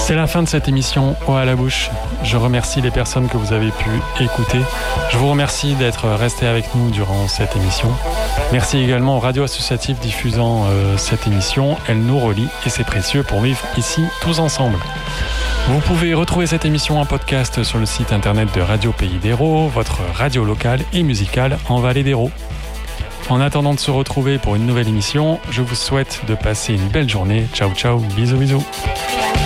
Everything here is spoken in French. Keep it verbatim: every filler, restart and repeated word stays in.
C'est la fin de cette émission Eau à la bouche. Je remercie les personnes que vous avez pu écouter. Je vous remercie d'être restés avec nous durant cette émission. Merci également aux radios associatives diffusant euh, cette émission. Elles nous relient et c'est précieux pour vivre ici tous ensemble. Vous pouvez retrouver cette émission en podcast sur le site internet de Radio Pays d'Hérault, votre radio locale et musicale en Vallée d'Hérault. En attendant de se retrouver pour une nouvelle émission, je vous souhaite de passer une belle journée. Ciao ciao, bisous bisous.